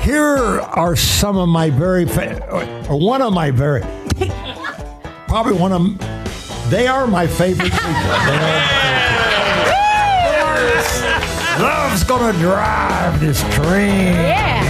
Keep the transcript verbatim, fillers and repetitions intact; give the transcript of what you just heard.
Here are some of my very, fa- or one of my very, probably one of, they are my favorite people. They are my favorite. Love's gonna drive this train. Yeah.